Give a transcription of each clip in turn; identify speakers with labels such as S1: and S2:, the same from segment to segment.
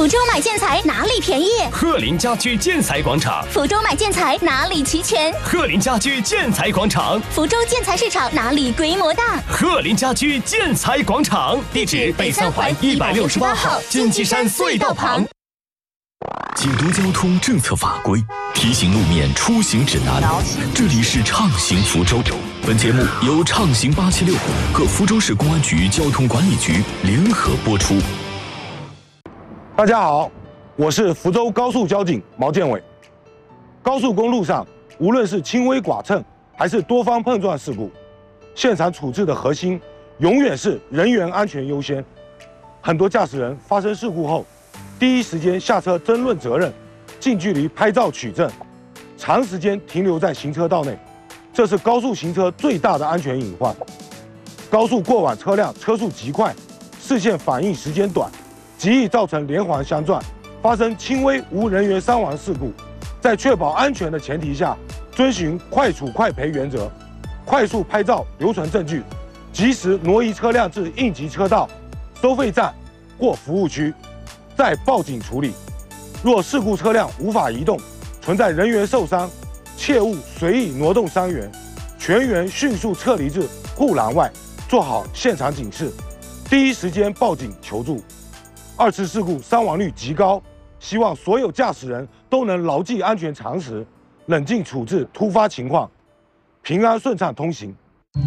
S1: 福州买建材哪里便宜？
S2: 鹤林家居建材广场。
S1: 福州买建材哪里齐全？
S2: 鹤林家居建材广场。
S1: 福州建材市场哪里规模大？
S2: 鹤林家居建材广场。地址：北三环168号金鸡山隧道旁。
S3: 解读交通政策法规，提醒路面出行指南。这里是畅行福州。本节目由畅行876和福州市公安局交通管理局联合播出。
S4: 大家好，我是福州高速交警毛建伟。高速公路上，无论是轻微剐蹭还是多方碰撞事故，现场处置的核心永远是人员安全优先。很多驾驶人发生事故后，第一时间下车争论责任，近距离拍照取证，长时间停留在行车道内，这是高速行车最大的安全隐患。高速过往车辆车速极快，视线反应时间短，极易造成连环相撞，发生轻微无人员伤亡事故。在确保安全的前提下，遵循快处快赔原则，快速拍照留存证据，及时挪移车辆至应急车道、收费站或服务区，再报警处理。若事故车辆无法移动，存在人员受伤，切勿随意挪动伤员，全员迅速撤离至护栏外，做好现场警示，第一时间报警求助。二次事故伤亡率极高，希望所有驾驶人都能牢记安全常识，冷静处置突发情况，平安顺畅通行。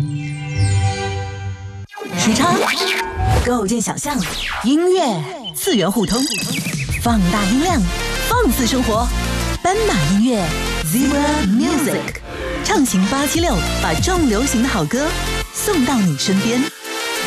S5: 时差构建想象，音乐次元互通，放大音量，放肆生活。斑马音乐 Zebra Music， 畅行876，把重流行的好歌送到你身边。